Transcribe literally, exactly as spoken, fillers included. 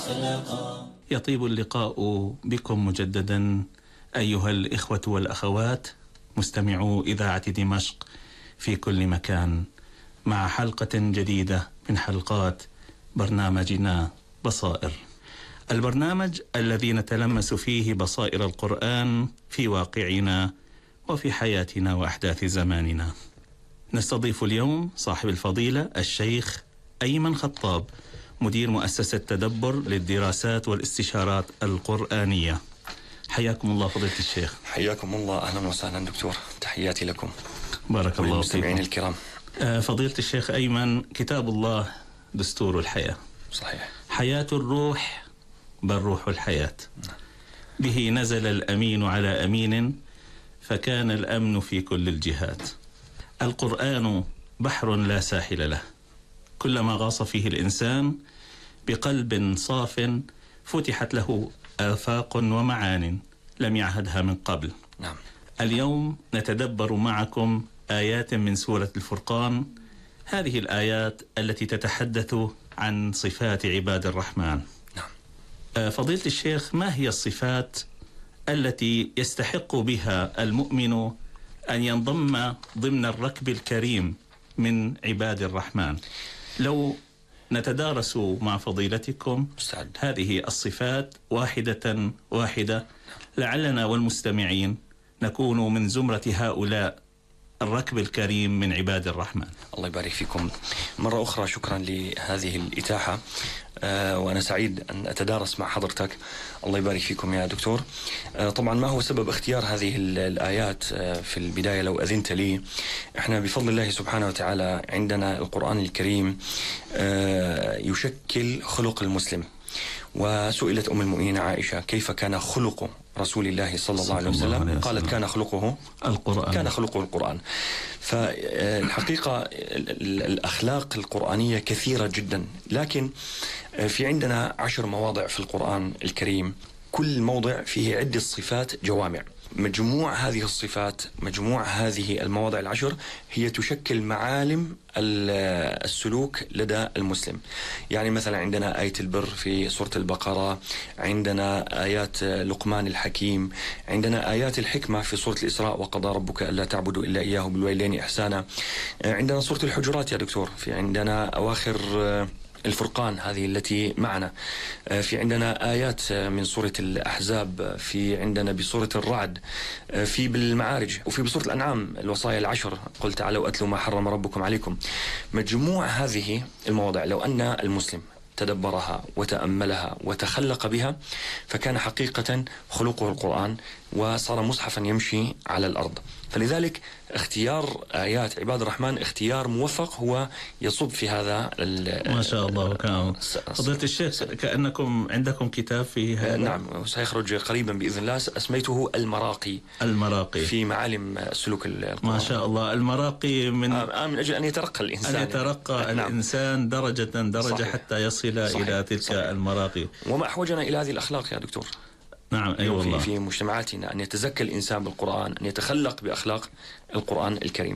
أخلاقا. يطيب اللقاء بكم مجددا أيها الإخوة والأخوات مستمعو إذاعة دمشق في كل مكان، مع حلقة جديدة من حلقات برنامجنا بصائر، البرنامج الذي نتلمس فيه بصائر القرآن في واقعنا وفي حياتنا وأحداث زماننا. نستضيف اليوم صاحب الفضيلة الشيخ أيمن خطاب، مدير مؤسسة تدبر للدراسات والاستشارات القرآنية. حياكم الله فضيلة الشيخ. حياكم الله، أهلا وسهلا دكتور، تحياتي لكم. بارك الله فيكم. المستمعين الكرام. فضيلة الشيخ أيمن، كتاب الله دستور الحياة. صحيح. حياة الروح بل روح الحياة. به نزل الأمين على أمين فكان الأمن في كل الجهات. القرآن بحر لا ساحل له، كلما غاص فيه الإنسان بقلب صاف فتحت له آفاق ومعان لم يعهدها من قبل. نعم. اليوم نتدبر معكم آيات من سورة الفرقان، هذه الآيات التي تتحدث عن صفات عباد الرحمن. نعم. فضيلة الشيخ، ما هي الصفات التي يستحق بها المؤمن أن ينضم ضمن الركب الكريم من عباد الرحمن؟ لو نتدارس مع فضيلتكم مستعد. هذه الصفات واحدة واحدة، لعلنا والمستمعين نكون من زمرة هؤلاء الركب الكريم من عباد الرحمن. الله يبارك فيكم مرة أخرى، شكرا لهذه الإتاحة، آه وأنا سعيد أن أتدارس مع حضرتك. الله يبارك فيكم يا دكتور. آه طبعا ما هو سبب اختيار هذه الآيات؟ آه في البداية لو أذنت لي، إحنا بفضل الله سبحانه وتعالى عندنا القرآن الكريم آه يشكل خلق المسلم. وسئلت أم المؤمنين عائشة كيف كان خلق رسول الله صلى الله عليه وسلم، قالت كان خلقه القرآن. كان خلقه القرآن. فالحقيقة الأخلاق القرآنية كثيرة جدا، لكن في عندنا عشر مواضع في القرآن الكريم، كل موضع فيه عدة صفات جوامع. مجموع هذه الصفات، مجموع هذه المواضع العشر هي تشكل معالم السلوك لدى المسلم. يعني مثلا عندنا آية البر في سورة البقرة، عندنا آيات لقمان الحكيم، عندنا آيات الحكمة في سورة الإسراء وقضى ربك ألا تعبدوا إلا إياه بالوالدين إحسانا. عندنا سورة الحجرات يا دكتور، في عندنا أواخر الفرقان هذه التي معنا، في عندنا آيات من سورة الأحزاب، في عندنا بسورة الرعد، في بالمعارج، وفي بسورة الأنعام الوصايا العشر، قل تعالوا أتلوا ما حرم ربكم عليكم. مجموع هذه المواضع لو أن المسلم تدبرها وتأملها وتخلق بها فكان حقيقة خلقه القرآن وصار مصحفا يمشي على الأرض. فلذلك اختيار آيات عباد الرحمن اختيار موفق هو يصب في هذا. ما شاء الله. وكان فضيلة الشيخ كأنكم عندكم كتاب في هذا. نعم، سيخرج قريبا بإذن الله، أسميته المراقي. المراقي في معالم سلوك القرآن. ما شاء الله. المراقي من آه من أجل أن يترقى الإنسان، أن يترقى نعم. الإنسان درجة درجة صحيح. حتى يصل صحيح. إلى تلك صحيح. المراقي. وما أحوجنا إلى هذه الأخلاق يا دكتور؟ نعم أي أيوة والله. في مجتمعاتنا أن يتزكى الإنسان بالقرآن، أن يتخلق بأخلاق القرآن الكريم.